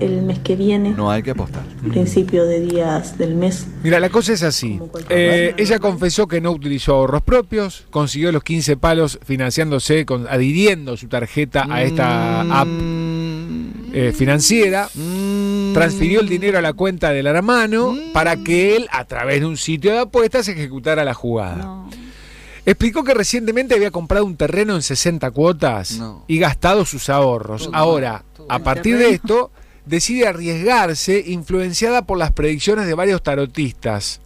el mes que viene. No hay que apostar. Principio de días del mes. Mira, la cosa es así. Ella confesó que no utilizó ahorros propios, consiguió los 15 palos financiándose, adhiriendo su tarjeta a esta app financiera, transfirió el dinero a la cuenta del hermano para que él, a través de un sitio de apuestas, ejecutara la jugada. No. Explicó que recientemente había comprado un terreno en 60 cuotas y gastado sus ahorros. Ahora, a partir de esto, decide arriesgarse, influenciada por las predicciones de varios tarotistas.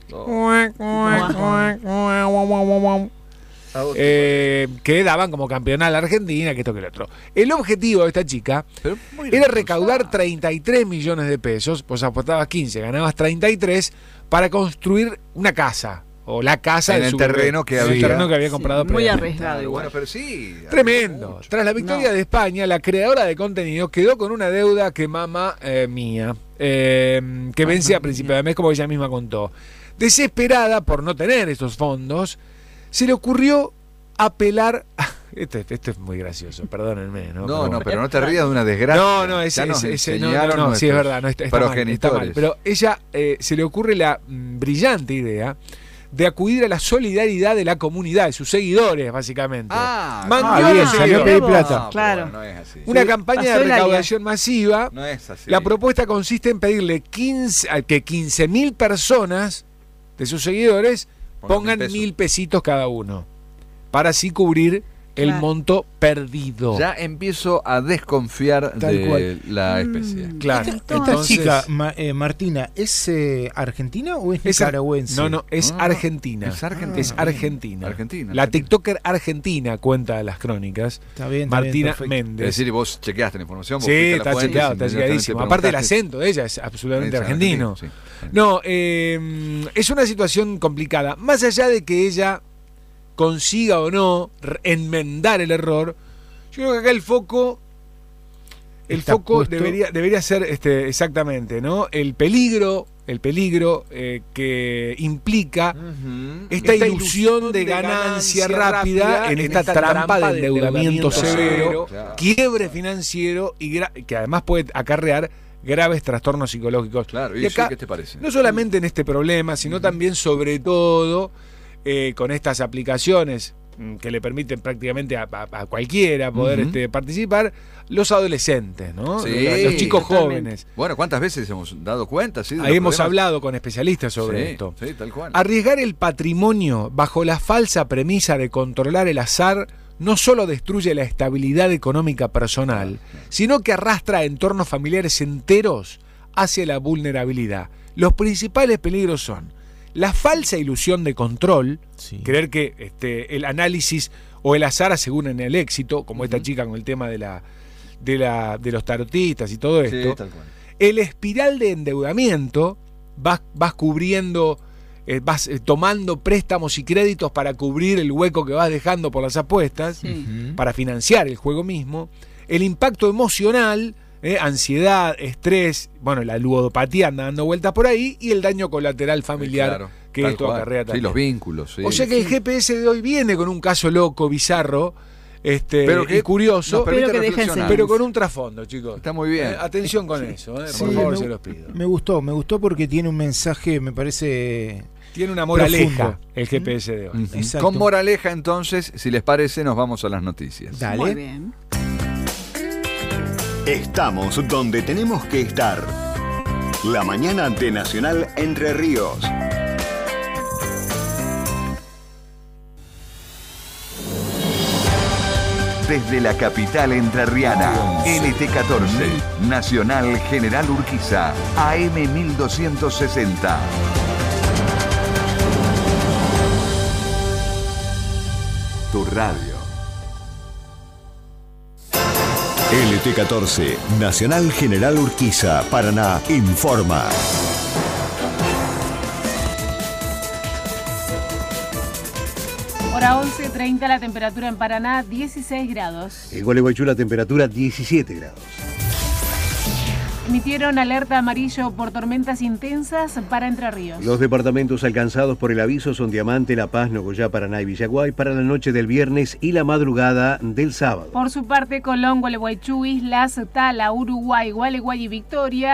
Que daban como campeonal a Argentina, que esto que lo otro. El objetivo de esta chica era recaudar 33 millones de pesos, pues apostabas 15, ganabas 33, para construir una casa. O la casa en el terreno que había comprado. Muy arriesgado. Bueno, pero sí. Tremendo. Tras la victoria de España, la creadora de contenido quedó con una deuda que mamá mía, que vence a principio de mes, como ella misma contó. Desesperada por no tener esos fondos, se le ocurrió apelar. Esto es muy gracioso, perdónenme. No, pero no te rías de una desgracia. No, sí, es verdad, no está mal. Pero ella se le ocurre la brillante idea de acudir a la solidaridad de la comunidad, de sus seguidores, básicamente. Salió a pedir plata. Claro. No es así. Una campaña de recaudación masiva. No es así. La propuesta consiste en pedirle que 15.000 personas de sus seguidores pongan 1.000 pesitos cada uno, para así cubrir el monto perdido. Ya empiezo a desconfiar de la especie. Claro. Esta chica, Martina, ¿es argentina o es nicaragüense? No, es argentina. Es argentina. La TikToker argentina cuenta las crónicas. Está bien, Martina bien, Méndez. Es decir, vos chequeaste la información. Sí, está chequeadísimo. Aparte el acento de ella es absolutamente argentino. Sí. No, es una situación complicada. Más allá de que ella consiga o no enmendar el error, yo creo que acá el foco debería ser exactamente, ¿no? El peligro que implica esta ilusión de ganancia rápida en esta trampa de endeudamiento severo, quiebre financiero y que además puede acarrear graves trastornos psicológicos. Claro, y acá, ¿qué te parece? No solamente en este problema, sino también, sobre todo, con estas aplicaciones que le permiten prácticamente a cualquiera poder participar, los adolescentes, ¿no? Sí, los chicos totalmente jóvenes. Bueno, ¿cuántas veces hemos dado cuenta? ¿Sí? Ahí hemos hablado con especialistas sobre esto. Sí, tal cual. Arriesgar el patrimonio bajo la falsa premisa de controlar el azar no solo destruye la estabilidad económica personal, sino que arrastra a entornos familiares enteros hacia la vulnerabilidad. Los principales peligros son la falsa ilusión de control, creer que el análisis o el azar aseguran el éxito, como esta chica con el tema de los tarotistas y todo esto. Tal cual. El espiral de endeudamiento, vas cubriendo, vas tomando préstamos y créditos para cubrir el hueco que vas dejando por las apuestas, para financiar el juego mismo. El impacto emocional, ansiedad, estrés, la ludopatía anda dando vueltas por ahí, y el daño colateral familiar que esto acarrea también. Sí, los vínculos. O sea que el GPS de hoy viene con un caso loco, bizarro, y curioso, pero con un trasfondo, chicos. Está muy bien. Atención con eso, por favor, se los pido. Me gustó porque tiene un mensaje, me parece. Tiene una moraleja el GPS de hoy. Con moraleja, entonces, si les parece, nos vamos a las noticias. Dale. Muy bien. Estamos donde tenemos que estar. La mañana de Nacional Entre Ríos. Desde la capital entrerriana, LT14, Nacional General Urquiza, AM 1260. Tu radio. LT14, Nacional General Urquiza, Paraná, informa. Hora 11:30, la temperatura en Paraná, 16 grados. En Gualeguaychú la temperatura 17 grados. emitieron alerta amarillo por tormentas intensas para Entre Ríos. Los departamentos alcanzados por el aviso son Diamante, La Paz, Nogoyá, Paraná y Villaguay para la noche del viernes y la madrugada del sábado. Por su parte, Colón, Gualeguaychú, Islas, Tala, Uruguay, Gualeguay y Victoria